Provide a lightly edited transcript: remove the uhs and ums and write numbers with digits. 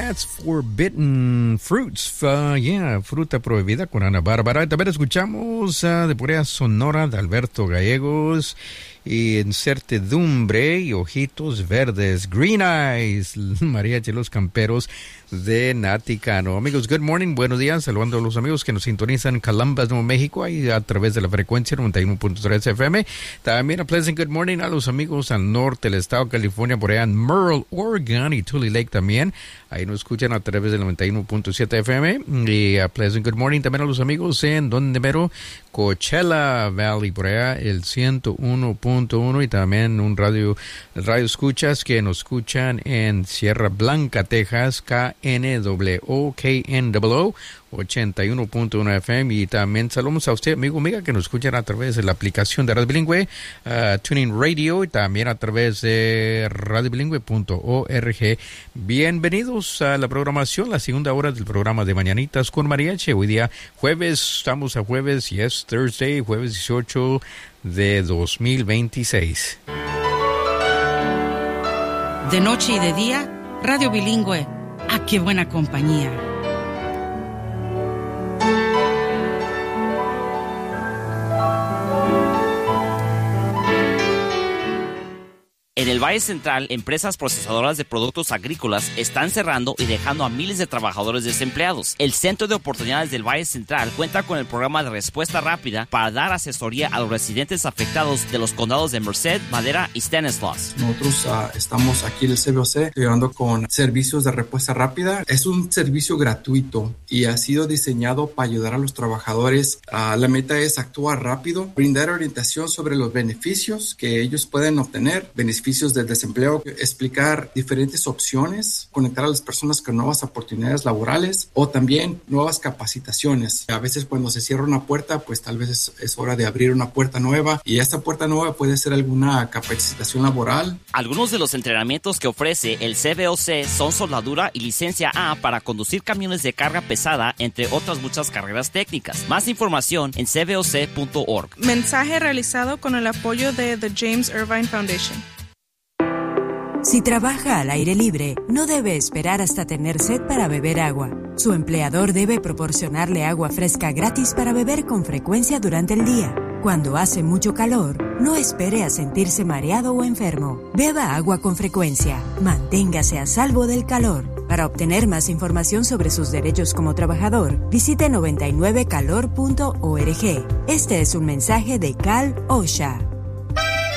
That's Forbidden Fruits. Fruta prohibida con Ana Bárbara. También escuchamos de Pura Sonora de Alberto Gallegos. Y Incertidumbre y Ojitos Verdes, Green Eyes, Mariachi Los Camperos de Nati Cano. Amigos, good morning, buenos días, saludando a los amigos que nos sintonizan en Columbus, Nuevo México, ahí a través de la frecuencia 91.3 FM. También a pleasant good morning a los amigos al norte del estado de California, por allá en Merle, Oregon y Tule Lake también. Ahí nos escuchan a través del 91.7 FM. Y a pleasant good morning también a los amigos en donde mero Coachella Valley, por allá el 101.1 y también un radio escuchas que nos escuchan en Sierra Blanca, Texas, KNWO 81.1 FM. Y también saludamos a usted, amigo, amiga, que nos escuchan a través de la aplicación de Radio Bilingüe, Tuning Radio, y también a través de radiobilingüe.org. Bienvenidos a la programación, la segunda hora del programa de Mañanitas con Mariachi. Hoy día jueves, estamos a jueves, yes, Thursday, jueves 18 de 2026. De noche y de día, Radio Bilingüe. ¡Ah, qué buena compañía! En el Valle Central, empresas procesadoras de productos agrícolas están cerrando y dejando a miles de trabajadores desempleados. El Centro de Oportunidades del Valle Central cuenta con el programa de respuesta rápida para dar asesoría a los residentes afectados de los condados de Merced, Madera y Stanislaus. Nosotros estamos aquí en el CBOC ayudando con servicios de respuesta rápida. Es un servicio gratuito y ha sido diseñado para ayudar a los trabajadores. La meta es actuar rápido, brindar orientación sobre los beneficios que ellos pueden obtener, beneficios del desempleo, explicar diferentes opciones, conectar a las personas con nuevas oportunidades laborales o también nuevas capacitaciones. A veces cuando se cierra una puerta, pues tal vez es hora de abrir una puerta nueva, y esta puerta nueva puede ser alguna capacitación laboral. Algunos de los entrenamientos que ofrece el CBOC son soldadura y licencia A para conducir camiones de carga pesada, entre otras muchas carreras técnicas. Más información en cboc.org. Mensaje realizado con el apoyo de The James Irvine Foundation. Si trabaja al aire libre, no debe esperar hasta tener sed para beber agua. Su empleador debe proporcionarle agua fresca gratis para beber con frecuencia durante el día. Cuando hace mucho calor, no espere a sentirse mareado o enfermo. Beba agua con frecuencia. Manténgase a salvo del calor. Para obtener más información sobre sus derechos como trabajador, visite 99calor.org. Este es un mensaje de Cal OSHA.